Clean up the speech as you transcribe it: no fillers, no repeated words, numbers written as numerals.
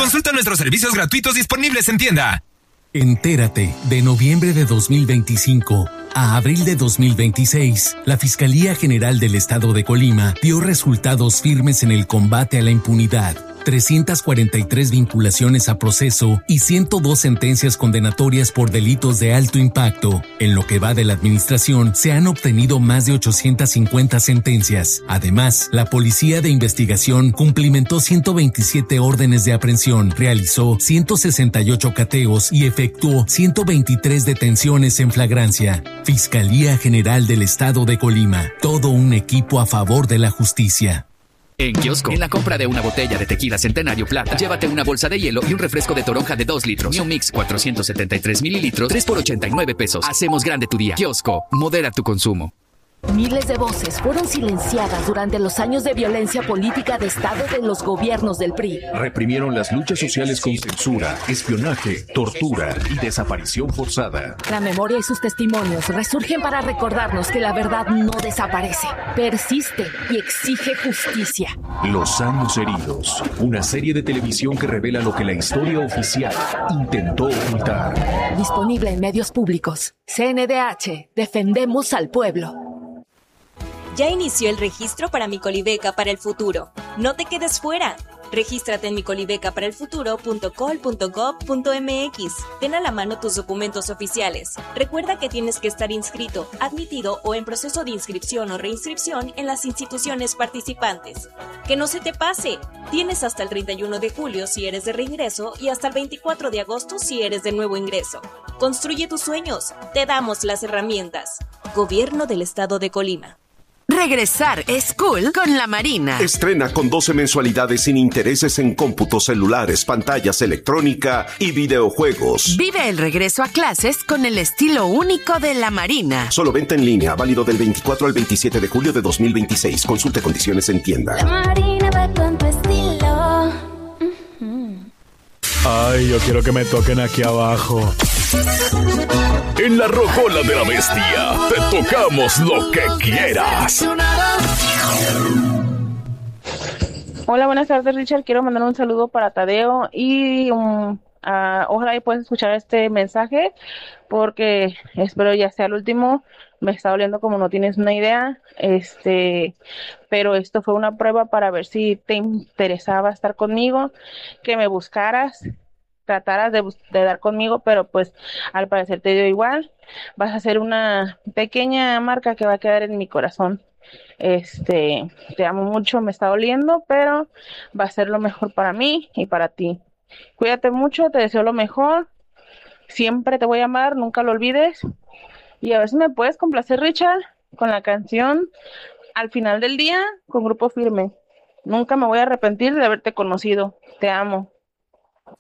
Consulta nuestros servicios gratuitos disponibles en tienda. Entérate, de noviembre de 2025 a abril de 2026, la Fiscalía General del Estado de Colima dio resultados firmes en el combate a la impunidad. 343 vinculaciones a proceso y 102 sentencias condenatorias por delitos de alto impacto. En lo que va de la administración, se han obtenido más de 850 sentencias. Además, la Policía de Investigación cumplimentó 127 órdenes de aprehensión, realizó 168 cateos y efectuó 123 detenciones en flagrancia. Fiscalía General del Estado de Colima. Todo un equipo a favor de la justicia. En Kiosco, en la compra de una botella de tequila Centenario Plata, llévate una bolsa de hielo y un refresco de toronja de 2 litros. New Mix 473 mililitros, 3 por 89 pesos. Hacemos grande tu día. Kiosco, modera tu consumo. Miles de voces fueron silenciadas durante los años de violencia política de Estado de los gobiernos del PRI. Reprimieron las luchas sociales con censura, espionaje, tortura y desaparición forzada. La memoria y sus testimonios resurgen para recordarnos que la verdad no desaparece, persiste y exige justicia. Los años heridos, una serie de televisión que revela lo que la historia oficial intentó ocultar. Disponible en medios públicos. CNDH, defendemos al pueblo. Ya inició el registro para mi Colibeca para el futuro. No te quedes fuera. Regístrate en micolibecaparelfuturo.col.gov.mx. Ten a la mano tus documentos oficiales. Recuerda que tienes que estar inscrito, admitido o en proceso de inscripción o reinscripción en las instituciones participantes. Que no se te pase. Tienes hasta el 31 de julio si eres de reingreso y hasta el 24 de agosto si eres de nuevo ingreso. Construye tus sueños. Te damos las herramientas. Gobierno del Estado de Colima. Regresar es cool con la Marina. Estrena con 12 mensualidades sin intereses en cómputos celulares, pantallas electrónica y videojuegos. Vive el regreso a clases con el estilo único de la Marina. Solo venta en línea, válido del 24 al 27 de julio de 2026. Consulte condiciones en tienda. La Marina va con tu estilo. Ay, yo quiero que me toquen aquí abajo. En la Rocola de la Bestia te tocamos lo que quieras. Hola, buenas tardes, Richard. Quiero mandar un saludo para Tadeo y ojalá y puedas escuchar este mensaje porque espero ya sea el último. Me está doliendo como no tienes una idea, pero esto fue una prueba para ver si te interesaba estar conmigo, que me buscaras, trataras de dar conmigo, pero pues al parecer te dio igual. Vas a ser una pequeña marca que va a quedar en mi corazón. Te amo mucho, me está doliendo, pero va a ser lo mejor para mí y para ti. Cuídate mucho, te deseo lo mejor. Siempre te voy a amar, nunca lo olvides. Y a ver si me puedes complacer, Richard, con la canción Al final del día con Grupo Firme. Nunca me voy a arrepentir de haberte conocido. Te amo.